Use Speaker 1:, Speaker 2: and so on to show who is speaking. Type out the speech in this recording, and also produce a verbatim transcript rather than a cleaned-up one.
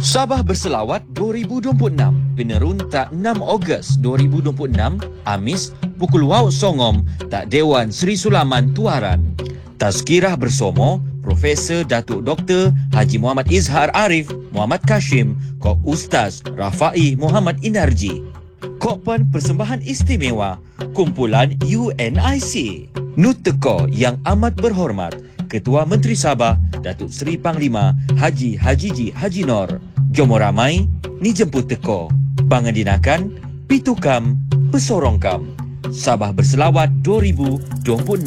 Speaker 1: Sabah Berselawat dua ribu dua puluh enam, penerun tak enam Ogos dua ribu dua puluh enam, Amis, pukul wau songom, tak Dewan Seri Sulaman Tuaran. Tazkirah bersama Profesor Datuk Doktor Haji Muhammad Izhar Arif Muhammad Kashim, Kok Ustaz Rafai Muhammad Inarji. Kokpan persembahan istimewa kumpulan U N I C. Nuteko yang amat berhormat Ketua Menteri Sabah Datuk Seri Panglima Haji Hajiji Haji Nor. Jomo ramai ni jemput teko. Pangandinakan Pitukam Pesorongkam. Sabah Berselawat dua ribu dua puluh enam.